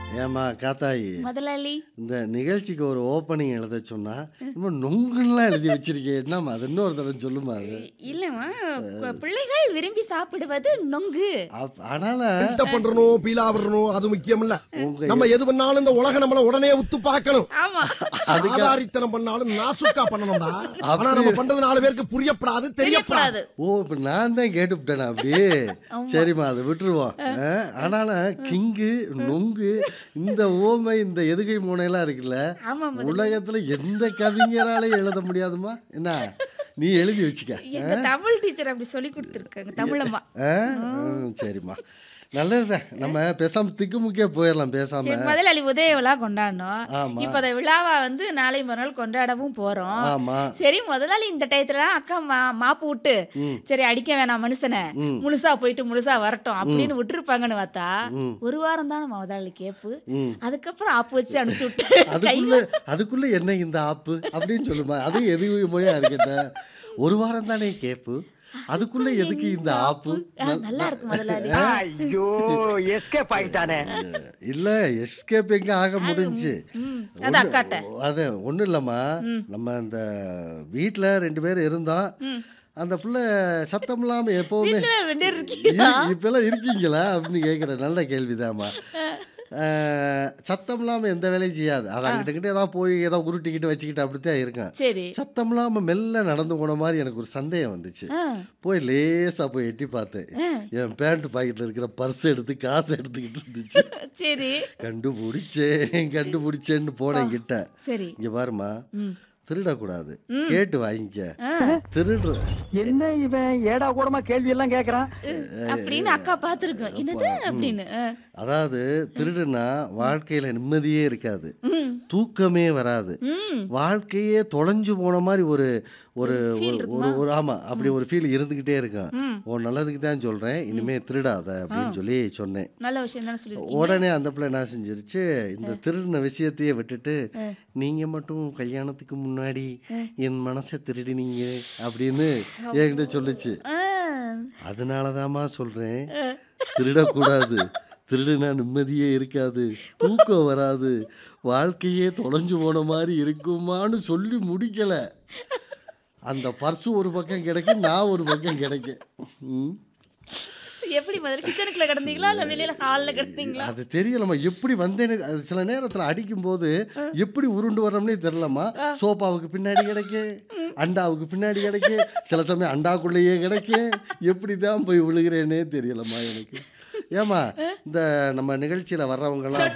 ஏமா காத்தாயி, முதலாளி இந்த நிகழ்ச்சிக்கு ஒரு ஓப்பனிங் எழுத சொன்னா இன்னும் நொங்குலாம் எழுதி வச்சிருக்கேன். என்னம்மா அது இன்னொரு தடவை சொல்லுமா அது? இல்லம்மா, பிள்ளைகள் விரும்பி சாப்பிடுவது நொங்கு. அதனால என்ன பண்றணும் பீலா வரணும் அது முக்கியம் இல்ல. உங்க நம்ம எது பண்ணாலும் இந்த உலக நம்மள உடனே உத்து பார்க்கணும். ஆமா, ஆதாரித்தனம் பண்ணாலும் நாசுக்கா பண்ணணும்டா. ஆனா அப்படி- நம்ம பண்றது 4 பேருக்கு புரியப்படாது, தெரியப்படாது. தெரியக்கூடாது. ஓ இப்ப நான் தான் கேட்டுவிட்டேன் அப்படி. சரிம்மா அதை விட்டுருவோம். ஆனால கிங்கு நொங்கு இந்த ஓமை இந்த எதுகை மூனையெல்லாம் இருக்குல்ல, ஆமா முதலாளி. உலகத்துல எந்த கவிஞராலையும் எழுத முடியாதுமா. என்ன நீ எழுதி வச்சுக்க. எங்க தமிழ் டீச்சர் அப்படி சொல்லி கொடுத்துருக்காங்க, தமிழம்மா. சரிம்மா, நல்லதுதான். நம்ம பேசாம திக்குமுக்கே போயிடலாம் பேசாம. சரி, முதலாளி உதய விழா கொண்டாடணும். ஆமா. இப்ப அந்த விழாவை வந்து நாளை மறுநாள் கொண்டாடவும் போறோம். ஆமா. சரி, முதலாளி இந்த டயத்துல அக்கா மாப்பு விட்டு சரி அடிக்க வேணாம் மனுஷனை, முழுசா போயிட்டு முழுசா வரட்டும் அப்படின்னு விட்டுருப்பாங்கன்னு பார்த்தா ஒரு வாரம் தான் முதலாளி கேப்பு. அதுக்கப்புறம் ஆப்பு வச்சு அனுப்பிச்சு விட்டு அதுக்குள்ள என்ன இந்த ஆப்பு அப்படின்னு சொல்லுமா. அது எது மொழியா இருக்கட்டும். ஒரு வாரம் தானே கேப்பு, அதுக்குள்ள எதுக்கு இந்த ஆப்பு? நல்லா இருக்கு முதலாளி. ஐயோ எஸ்கேப் ஆயிட்டானே. இல்ல எஸ்கேப் எங்க ஆக முடிஞ்சு. அது அக்காட்ட அது ஒண்ணும் இல்லம்மா, நம்ம இந்த வீட்டுல 2 பேர் இருந்தோம். அந்த புள்ள சத்தம் இல்லாம எப்பவுமே இப்ப எல்லாம் இருக்கீங்களா அப்படின்னு கேக்குற நல்ல கேள்விதாம்மா. சத்தம் இல்லாம எந்த வேலையும் செய்யாது. அது அங்கிட்ட ஏதாவது போய் ஏதாவது உருட்டிக்கிட்டு வச்சுக்கிட்டு அப்படித்தான் இருக்கேன். சரி. சத்தம் இல்லாம மெல்ல நடந்து போன மாதிரி எனக்கு ஒரு சந்தேகம் வந்துச்சு. போய் லேசா போய் எட்டி பார்த்தேன். என் பேண்ட் பாக்கெட்ல இருக்கிற பர்ஸ் எடுத்து காசு எடுத்துக்கிட்டு இருந்துச்சு. சரி கண்டுபிடிச்சேன்னு போனேன் கிட்ட. சரி. இங்க பாருமா, திருடக்கூடாது, கேட்டு வாங்கிக்க. திருடுற என்ன இவன் ஏடா கூடமா கேள்வி எல்லாம் கேக்குறான் அப்படின்னு அக்கா பாத்துருக்கோம். என்னது அப்படின்னு. அதாவது திருடுனா வாழ்க்கையில நிம்மதியே இருக்காது, தூக்கமே வராது, வாழ்க்கையே தொலைஞ்சு போன மாதிரி ஒரு ஒரு ஒரு ஆமா அப்படி ஒரு ஃபீல் இருந்துகிட்டே இருக்கும். உன் நல்லதுக்கு தான் சொல்றேன், இனிமே திருடாத அப்படின்னு சொல்லி சொன்னேன். நல்ல விஷயம் தானே சொல்லி. உடனே அந்த பிள்ளை என்ன செஞ்சிருச்சு, இந்த திருடின விஷயத்தையே விட்டுட்டு நீங்க மட்டும் கல்யாணத்துக்கு முன்னாடி என் மனசை திருடினீங்க அப்படின்னு என்கிட்ட சொல்லுச்சு. அதனாலதாம்மா சொல்றேன், திருடக்கூடாது, திருடுனா நிம்மதியே இருக்காது, தூக்கம் வராது, வாழ்க்கையே தொலைஞ்சு போன மாதிரி இருக்குமான்னு சொல்லி முடிக்கல. அந்த பர்ஸு ஒரு பக்கம் கிடைக்கும், நான் ஒரு பக்கம் கிடைக்கும். எப்படி முதல்ல கிச்சனுக்குள்ள கிடந்தீங்களா இல்ல வெளியில ஹால்ல கிடந்தீங்களா? அது தெரியலம்மா, எப்படி வந்தேன்னு. அது சில நேரத்தில் அடிக்கும்போது எப்படி உருண்டு வர்றோம்னே தெரியலம்மா. சோஃபாவுக்கு பின்னாடி கிடைக்கும், அண்டாவுக்கு பின்னாடி கிடைக்கும், சில சமயம் அண்டாக்குள்ளேயே கிடைக்கும். எப்படி தான் போய் விழுகிறேன்னே தெரியலம்மா எனக்கு. ஏமா இந்த நம்ம நிகழ்ச்சியில் வர்றவங்கலாம்